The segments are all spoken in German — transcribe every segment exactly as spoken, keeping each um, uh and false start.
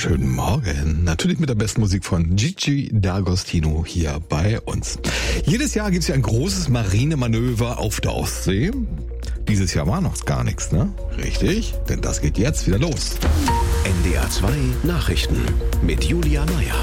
Schönen Morgen. Natürlich mit der besten Musik von Gigi D'Agostino hier bei uns. Jedes Jahr gibt es ja ein großes Marinemanöver auf der Ostsee. Dieses Jahr war noch gar nichts, ne? Richtig, denn das geht jetzt wieder los. N D R zwei Nachrichten mit Julia Meyer.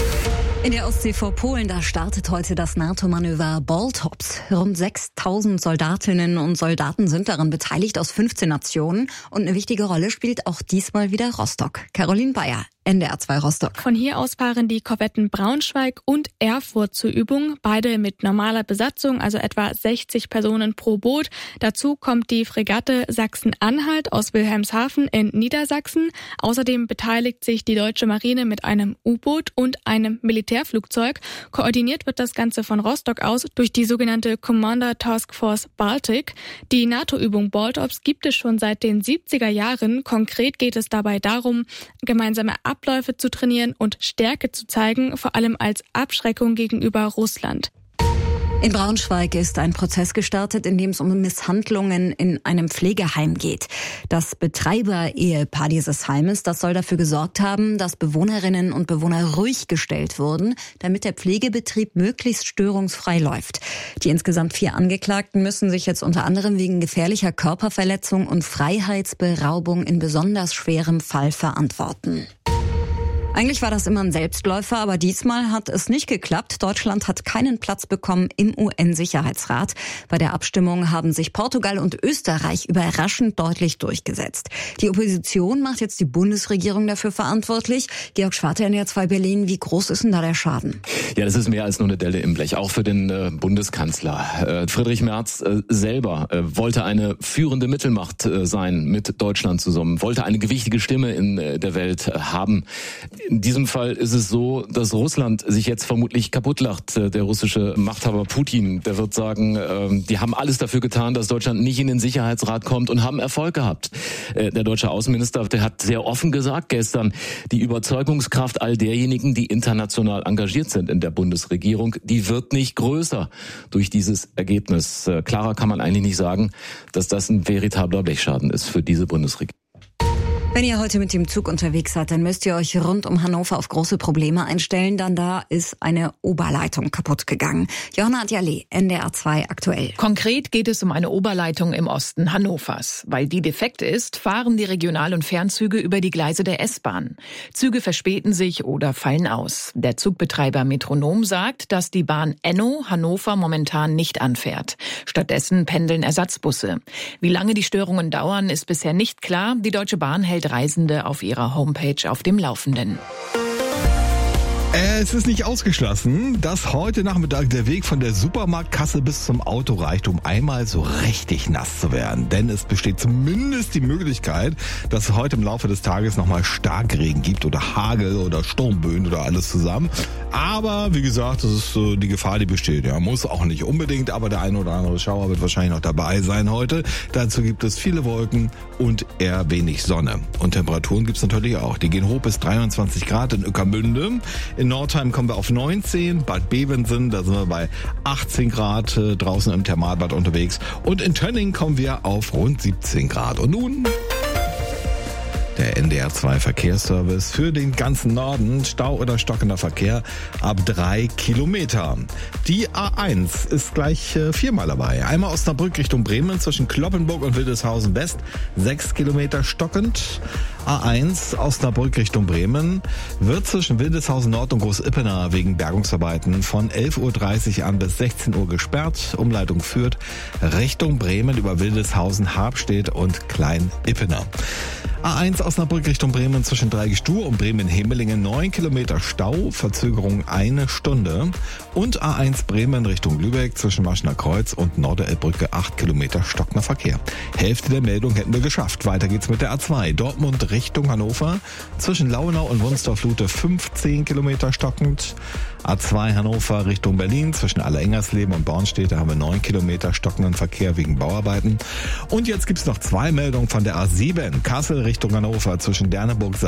In der Ostsee vor Polen, da startet heute das NATO-Manöver Baltops. Rund sechstausend Soldatinnen und Soldaten sind daran beteiligt aus fünfzehn Nationen. Und eine wichtige Rolle spielt auch diesmal wieder Rostock. Caroline Bayer, N D R zwei Rostock. Von hier aus fahren die Korvetten Braunschweig und Erfurt zur Übung. Beide mit normaler Besatzung, also etwa sechzig Personen pro Boot. Dazu kommt die Fregatte Sachsen-Anhalt aus Wilhelmshaven in Niedersachsen. Außerdem beteiligt sich die deutsche Marine mit einem U-Boot und einem Militärflugzeug. Koordiniert wird das Ganze von Rostock aus durch die sogenannte Commander Task Force Baltic. Die NATO-Übung Baltops gibt es schon seit den siebziger Jahren. Konkret geht es dabei darum, gemeinsame Abläufe zu trainieren und Stärke zu zeigen, vor allem als Abschreckung gegenüber Russland. In Braunschweig ist ein Prozess gestartet, in dem es um Misshandlungen in einem Pflegeheim geht. Das Betreiber-Ehepaar dieses Heimes, das soll dafür gesorgt haben, dass Bewohnerinnen und Bewohner ruhig gestellt wurden, damit der Pflegebetrieb möglichst störungsfrei läuft. Die insgesamt vier Angeklagten müssen sich jetzt unter anderem wegen gefährlicher Körperverletzung und Freiheitsberaubung in besonders schwerem Fall verantworten. Eigentlich war das immer ein Selbstläufer, aber diesmal hat es nicht geklappt. Deutschland hat keinen Platz bekommen im U N-Sicherheitsrat. Bei der Abstimmung haben sich Portugal und Österreich überraschend deutlich durchgesetzt. Die Opposition macht jetzt die Bundesregierung dafür verantwortlich. Georg Schwarte, N D R zwei Berlin, wie groß ist denn da der Schaden? Ja, das ist mehr als nur eine Delle im Blech, auch für den äh, Bundeskanzler. Äh, Friedrich Merz äh, selber äh, wollte eine führende Mittelmacht äh, sein mit Deutschland zusammen, wollte eine gewichtige Stimme in äh, der Welt äh, haben. In diesem Fall ist es so, dass Russland sich jetzt vermutlich kaputtlacht. Der russische Machthaber Putin, der wird sagen, die haben alles dafür getan, dass Deutschland nicht in den Sicherheitsrat kommt und haben Erfolg gehabt. Der deutsche Außenminister, der hat sehr offen gesagt gestern, die Überzeugungskraft all derjenigen, die international engagiert sind in der Bundesregierung, die wird nicht größer durch dieses Ergebnis. Klarer kann man eigentlich nicht sagen, dass das ein veritabler Blechschaden ist für diese Bundesregierung. Wenn ihr heute mit dem Zug unterwegs seid, dann müsst ihr euch rund um Hannover auf große Probleme einstellen, denn da ist eine Oberleitung kaputt gegangen. Johanna Adjale, N D R zwei aktuell. Konkret geht es um eine Oberleitung im Osten Hannovers. Weil die defekt ist, fahren die Regional- und Fernzüge über die Gleise der S-Bahn. Züge verspäten sich oder fallen aus. Der Zugbetreiber Metronom sagt, dass die Bahn Enno Hannover momentan nicht anfährt. Stattdessen pendeln Ersatzbusse. Wie lange die Störungen dauern, ist bisher nicht klar. Die Deutsche Bahn hält Reisende auf ihrer Homepage auf dem Laufenden. Es ist nicht ausgeschlossen, dass heute Nachmittag der Weg von der Supermarktkasse bis zum Auto reicht, um einmal so richtig nass zu werden. Denn es besteht zumindest die Möglichkeit, dass es heute im Laufe des Tages nochmal Starkregen gibt oder Hagel oder Sturmböen oder alles zusammen. Aber wie gesagt, das ist so die Gefahr, die besteht. Ja, muss auch nicht unbedingt, aber der eine oder andere Schauer wird wahrscheinlich noch dabei sein heute. Dazu gibt es viele Wolken und eher wenig Sonne. Und Temperaturen gibt es natürlich auch. Die gehen hoch bis dreiundzwanzig Grad in Ueckermünde. In Nordheim kommen wir auf neunzehn, Bad Bevensen, da sind wir bei achtzehn Grad äh, draußen im Thermalbad unterwegs. Und in Tönning kommen wir auf rund siebzehn Grad. Und nun der N D R zwei Verkehrsservice für den ganzen Norden. Stau oder stockender Verkehr ab drei Kilometer. Die A eins ist gleich äh, viermal dabei. Einmal Osnabrück Richtung Bremen zwischen Cloppenburg und Wildeshausen West. Sechs Kilometer stockend. A eins Osnabrück Richtung Bremen wird zwischen Wildeshausen Nord und Großippener wegen Bergungsarbeiten von elf Uhr dreißig an bis sechzehn Uhr gesperrt. Umleitung führt Richtung Bremen über Wildeshausen, Habstedt und Klein-Ippener. A eins Osnabrück Richtung Bremen zwischen Dreigestur und Bremen-Hemelingen neun Kilometer Stau, Verzögerung eine Stunde. Und A eins Bremen Richtung Lübeck zwischen Maschner Kreuz und Norderelbbrücke acht Kilometer stockender Verkehr. Hälfte der Meldung hätten wir geschafft. Weiter geht's mit der A zwei Dortmund Richtung Hannover zwischen Lauenau und Wunstorf-Lute fünfzehn Kilometer stockend. A zwei Hannover Richtung Berlin zwischen Allerengersleben und Bornstedt, da haben wir neun Kilometer stockenden Verkehr wegen Bauarbeiten. Und jetzt gibt's noch zwei Meldungen von der A sieben Kassel Richtung Hannover zwischen Derneburg